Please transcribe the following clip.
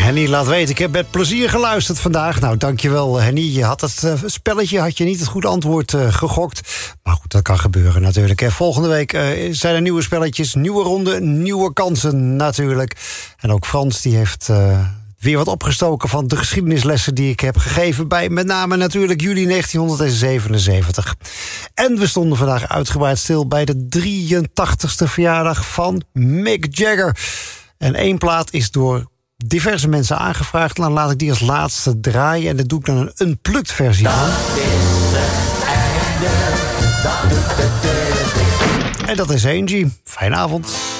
Henny laat weten, ik heb met plezier geluisterd vandaag. Nou, dankjewel Henny. Je had het spelletje, had je niet het goede antwoord gegokt. Maar goed, dat kan gebeuren natuurlijk. Volgende week zijn er nieuwe spelletjes, nieuwe ronden, nieuwe kansen natuurlijk. En ook Frans, die heeft weer wat opgestoken van de geschiedenislessen die ik heb gegeven bij met name natuurlijk juli 1977. En we stonden vandaag uitgebreid stil bij de 83ste verjaardag van Mick Jagger. En 1 plaat is door diverse mensen aangevraagd. Dan laat ik die als laatste draaien. En dat doe ik dan een unplugged versie van. En dat is Angie. Fijne avond.